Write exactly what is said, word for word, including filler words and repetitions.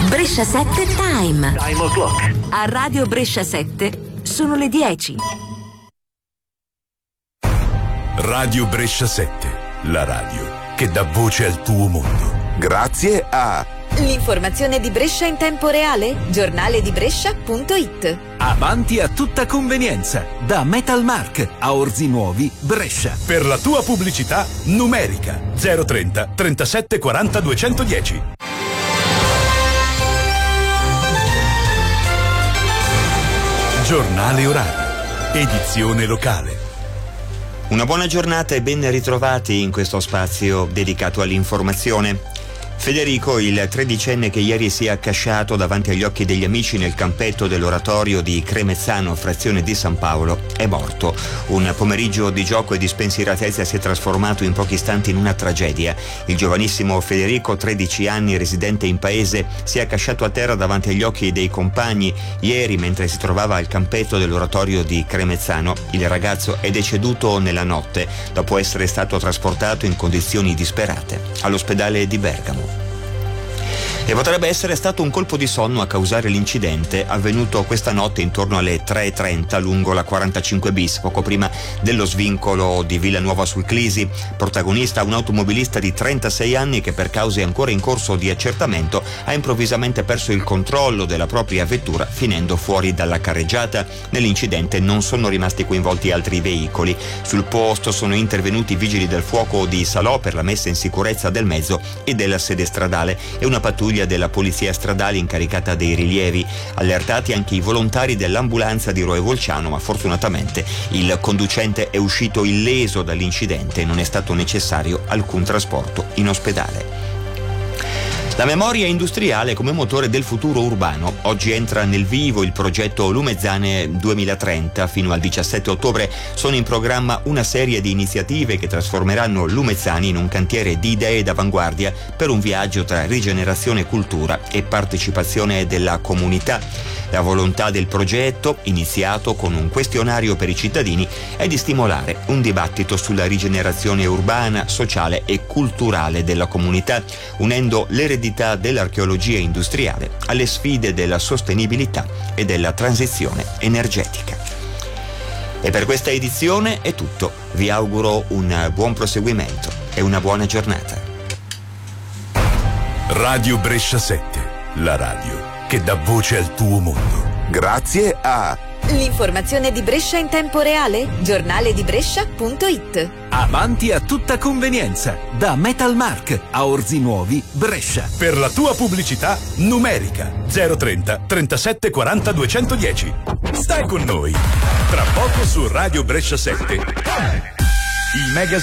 Brescia sette Time. Time o'clock. A Radio Brescia sette sono le dieci. Radio Brescia sette, la radio che dà voce al tuo mondo. Grazie a l'informazione di Brescia in tempo reale, giornale di Brescia punto it. Avanti a tutta convenienza, da Metalmark a Orzi Nuovi, Brescia. Per la tua pubblicità numerica zero trenta trentasette quaranta duecentodieci. Giornale orario, edizione locale. Una buona giornata e ben ritrovati in questo spazio dedicato all'informazione. Federico, il tredicenne che ieri si è accasciato davanti agli occhi degli amici nel campetto dell'oratorio di Cremezzano, frazione di San Paolo, è morto. Un pomeriggio di gioco e di spensieratezza si è trasformato in pochi istanti in una tragedia. Il giovanissimo Federico, tredici anni, residente in paese, si è accasciato a terra davanti agli occhi dei compagni ieri mentre si trovava al campetto dell'oratorio di Cremezzano. Il ragazzo è deceduto nella notte dopo essere stato trasportato in condizioni disperate all'ospedale di Bergamo. E potrebbe essere stato un colpo di sonno a causare l'incidente avvenuto questa notte intorno alle tre e trenta lungo la quarantacinque bis, poco prima dello svincolo di Villanuova sul Clisi. Protagonista un automobilista di trentasei anni che, per cause ancora in corso di accertamento, ha improvvisamente perso il controllo della propria vettura finendo fuori dalla carreggiata. Nell'incidente non sono rimasti coinvolti altri veicoli. Sul posto sono intervenuti i vigili del fuoco di Salò per la messa in sicurezza del mezzo e della sede stradale e una pattuglia della polizia stradale incaricata dei rilievi. Allertati anche i volontari dell'ambulanza di Roe Volciano, ma fortunatamente il conducente è uscito illeso dall'incidente e non è stato necessario alcun trasporto in ospedale. La memoria industriale come motore del futuro urbano. Oggi entra nel vivo il progetto Lumezzane duemilatrenta. Fino al diciassette ottobre sono in programma una serie di iniziative che trasformeranno Lumezzane in un cantiere di idee d'avanguardia per un viaggio tra rigenerazione, cultura e partecipazione della comunità. La volontà del progetto, iniziato con un questionario per i cittadini, è di stimolare un dibattito sulla rigenerazione urbana, sociale e culturale della comunità, unendo l'eredità dell'archeologia industriale alle sfide della sostenibilità e della transizione energetica. E per questa edizione è tutto. Vi auguro un buon proseguimento e una buona giornata. Radio Brescia sette, la radio che dà voce al tuo mondo. Grazie a l'informazione di Brescia in tempo reale, giornale di Brescia punto it. Avanti a tutta convenienza, da Metalmark a Orzi Nuovi, Brescia. Per la tua pubblicità numerica zero trenta trentasette quaranta duecentodieci. Stai con noi. Tra poco su Radio Brescia sette. Il mega